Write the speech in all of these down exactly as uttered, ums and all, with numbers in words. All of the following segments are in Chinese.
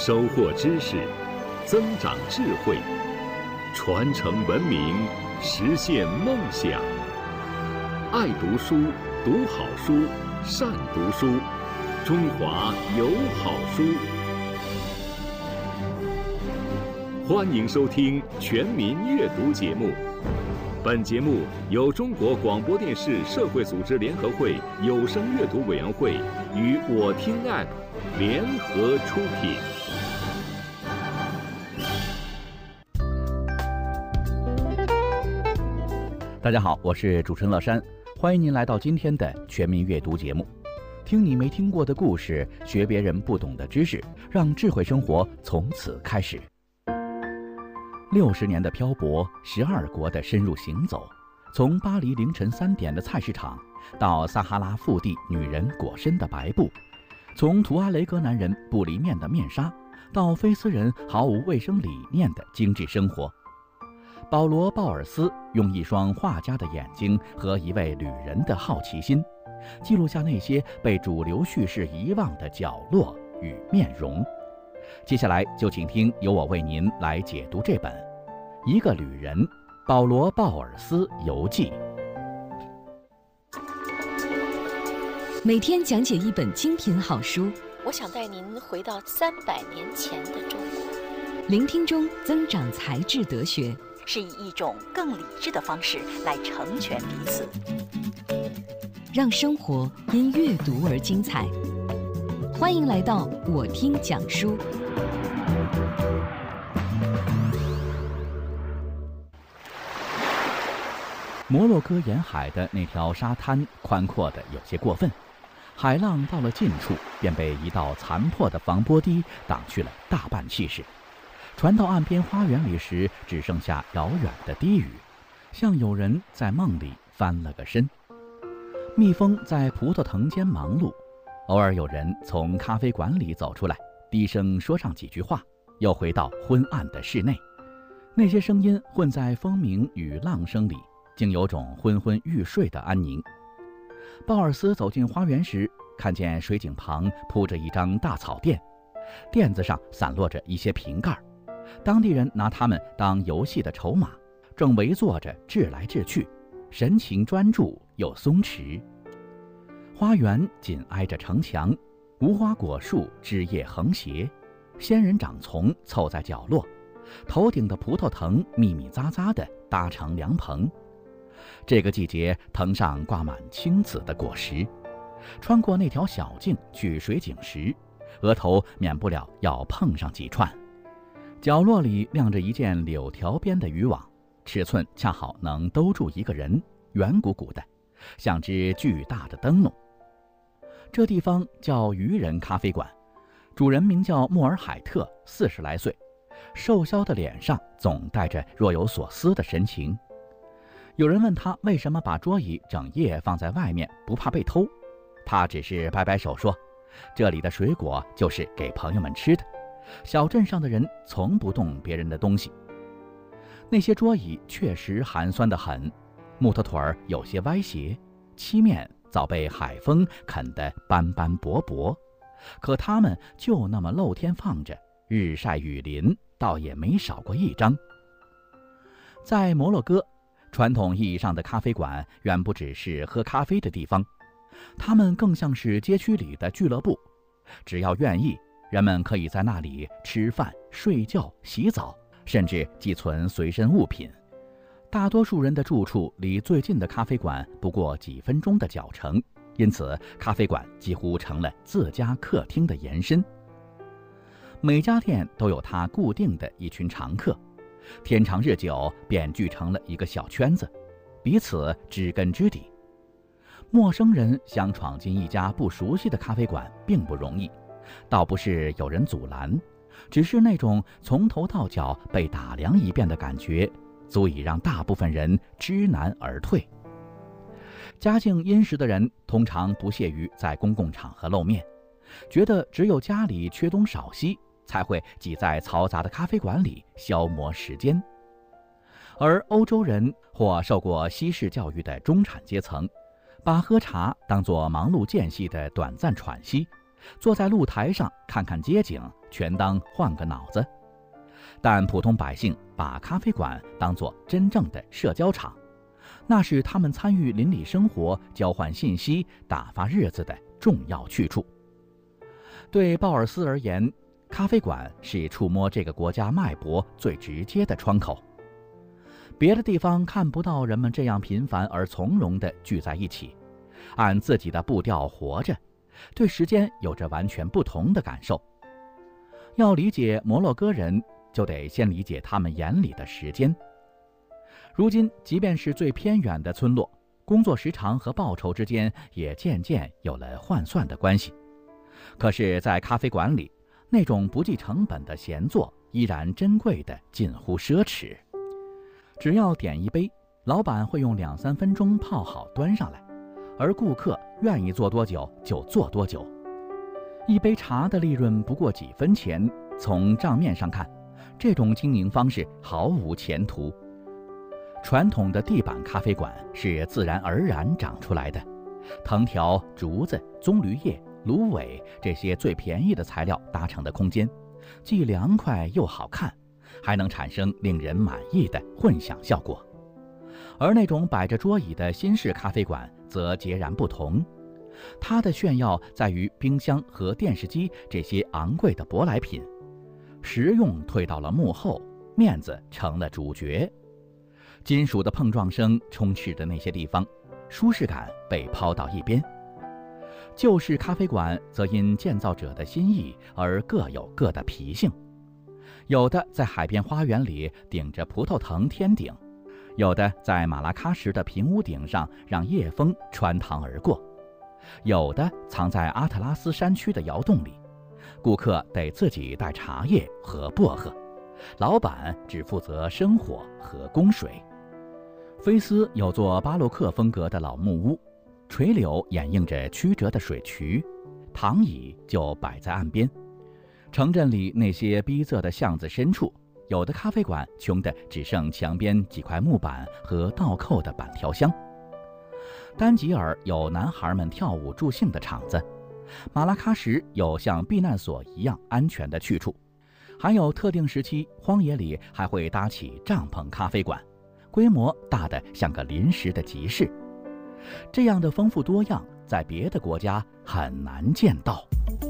收获知识，增长智慧，传承文明，实现梦想。爱读书，读好书，善读书，中华有好书。欢迎收听全民阅读节目。本节目由中国广播电视社会组织联合会有声阅读委员会与我听 App 联合出品。 大家好，我是主持人乐山，欢迎您来到今天的全民阅读节目。听你没听过的故事，学别人不懂的知识，让智慧生活从此开始。六十年的漂泊，十二国的深入行走，从巴黎凌晨三点的菜市场，到撒哈拉腹地女人裹身的白布，从图阿雷格男人不离面的面纱，到菲斯人毫无卫生理念的精致生活。保罗·鲍尔斯用一双画家的眼睛和一位旅人的好奇心，记录下那些被主流叙事遗忘的角落与面容。接下来就请听由我为您来解读这本《一个旅人：保罗·鲍尔斯游记》。 每天讲解一本精品好书， 我想带您回到三百年前的中国。 聆听中增长才智德学， 是以一种更理智的方式来成全彼此， 让生活因阅读而精彩。欢迎来到我听讲书。 摩洛哥沿海的那条沙滩宽阔的有些过分，海浪到了近处便被一道残破的防波堤挡去了大半气势。船到岸边花园里时，只剩下遥远的低语，像有人在梦里翻了个身。蜜蜂在葡萄藤间忙碌，偶尔有人从咖啡馆里走出来，低声说上几句话，又回到昏暗的室内。那些声音混在风鸣与浪声里，竟有种昏昏欲睡的安宁。鲍尔斯走进花园时，看见水井旁铺着一张大草垫，垫子上散落着一些瓶盖，当地人拿它们当游戏的筹码，正围坐着掷来掷去，神情专注又松弛。花园紧挨着城墙，无花果树枝叶横斜，仙人掌丛凑在角落，头顶的葡萄藤密密匝匝地搭成凉棚。这个季节，藤上挂满青紫的果实。穿过那条小径去水井时，额头免不了要碰上几串。角落里晾着一件柳条编的渔网，尺寸恰好能兜住一个人，圆鼓鼓的，像只巨大的灯笼。这地方叫渔人咖啡馆，主人名叫莫尔海特，四十来岁，瘦削的脸上总带着若有所思的神情。有人问他为什么把桌椅整夜放在外面，不怕被偷，他只是摆摆手说，这里的水果就是给朋友们吃的，小镇上的人从不动别人的东西。那些桌椅确实寒酸得很，木头腿儿有些歪斜，漆面早被海风啃得斑斑驳驳，可它们就那么露天放着，日晒雨淋，倒也没少过一张。在摩洛哥，传统意义上的咖啡馆远不只是喝咖啡的地方，它们更像是街区里的俱乐部。只要愿意，人们可以在那里吃饭、睡觉、洗澡，甚至寄存随身物品。大多数人的住处离最近的咖啡馆不过几分钟的脚程，因此咖啡馆几乎成了自家客厅的延伸。每家店都有它固定的一群常客，天长日久便聚成了一个小圈子，彼此知根知底。陌生人想闯进一家不熟悉的咖啡馆并不容易，倒不是有人阻拦，只是那种从头到脚被打量一遍的感觉，足以让大部分人知难而退。家境殷实的人通常不屑于在公共场合露面，觉得只有家里缺东少西，才会挤在嘈杂的咖啡馆里消磨时间。而欧洲人或受过西式教育的中产阶层，把喝茶当作忙碌间隙的短暂喘息， 坐在露台上看看街景，全当换个脑子。但普通百姓把咖啡馆当作真正的社交场，那是他们参与邻里生活、交换信息、打发日子的重要去处。对鲍尔斯而言，咖啡馆是触摸这个国家脉搏最直接的窗口。别的地方看不到人们这样频繁而从容地聚在一起，按自己的步调活着，对时间有着完全不同的感受。要理解摩洛哥人，就得先理解他们眼里的时间。如今，即便是最偏远的村落，工作时长和报酬之间也渐渐有了换算的关系。可是，在咖啡馆里，那种不计成本的闲坐依然珍贵的近乎奢侈。只要点一杯，老板会用两三分钟泡好端上来，而顾客愿意做多久就做多久。一杯茶的利润不过几分钱，从账面上看，这种经营方式毫无前途。传统的地板咖啡馆是自然而然长出来的，藤条、竹子、棕榈叶、芦苇这些最便宜的材料搭成的空间，既凉快又好看，还能产生令人满意的混响效果。而那种摆着桌椅的新式咖啡馆则截然不同，它的炫耀在于冰箱和电视机这些昂贵的舶来品，实用退到了幕后，面子成了主角。金属的碰撞声充斥的那些地方，舒适感被抛到一边。旧式咖啡馆则因建造者的心意而各有各的脾性，有的在海边花园里顶着葡萄藤天顶，有的在马拉喀什的平屋顶上让夜风穿堂而过，有的藏在阿特拉斯山区的窑洞里，顾客得自己带茶叶和薄荷，老板只负责生火和供水。菲斯有座巴洛克风格的老木屋，垂柳掩映着曲折的水渠，躺椅就摆在岸边。城镇里那些逼仄的巷子深处，有的咖啡馆穷得只剩墙边几块木板和倒扣的板条箱。丹吉尔有男孩们跳舞助兴的场子，马拉喀什有像避难所一样安全的去处，还有特定时期荒野里还会搭起帐篷咖啡馆，规模大得像个临时的集市。这样的丰富多样，在别的国家很难见到。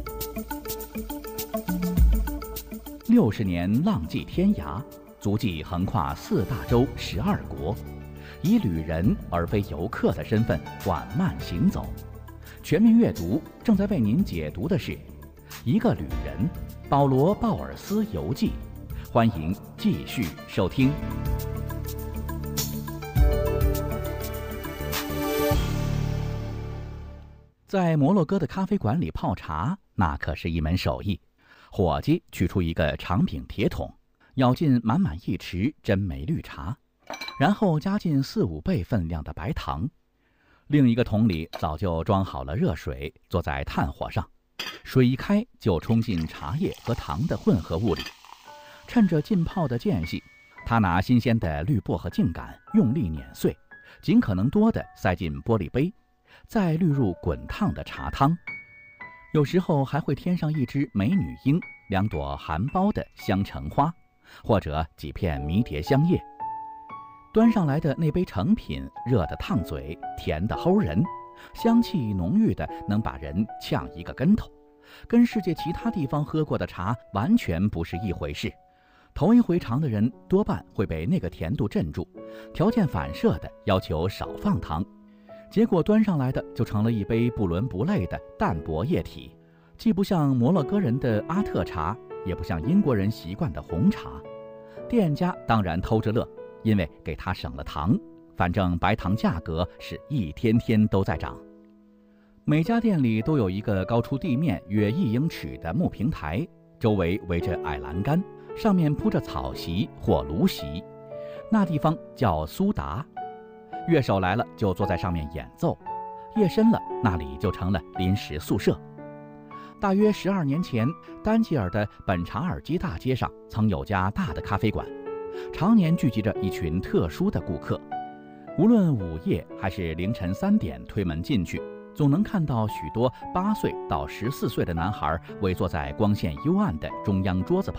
六十年浪迹天涯，足迹横跨四大洲十二国，以旅人而非游客的身份缓慢行走。全民阅读正在为您解读的是《一个旅人：保罗·鲍尔斯游记》，欢迎继续收听。在摩洛哥的咖啡馆里泡茶，那可是一门手艺。伙计取出一个长柄铁桶，舀进满满一匙真梅绿茶，然后加进四五倍分量的白糖。另一个桶里早就装好了热水，坐在炭火上，水一开就冲进茶叶和糖的混合物里。趁着浸泡的间隙，他拿新鲜的绿薄荷茎秆用力碾碎，尽可能多的塞进玻璃杯，再滤入滚烫的茶汤。有时候还会添上一只美女樱、两朵含苞的香橙花，或者几片迷迭香叶。端上来的那杯成品热得烫嘴，甜得齁人，香气浓郁的能把人呛一个跟头，跟世界其他地方喝过的茶完全不是一回事。头一回尝的人多半会被那个甜度镇住，条件反射的要求少放糖，结果端上来的就成了一杯不伦不类的淡薄液体，既不像摩洛哥人的阿特茶，也不像英国人习惯的红茶。店家当然偷着乐，因为给他省了糖，反正白糖价格是一天天都在涨。每家店里都有一个高出地面约一英尺的木平台，周围围着矮栏杆，上面铺着草席或芦席，那地方叫苏达。乐手来了就坐在上面演奏，夜深了那里就成了临时宿舍。大约十二年前，丹吉尔的本查尔基大街上曾有家大的咖啡馆，常年聚集着一群特殊的顾客。无论午夜还是凌晨三点推门进去， 总能看到许多八岁到十四岁的男孩围坐在光线幽暗的中央桌子旁。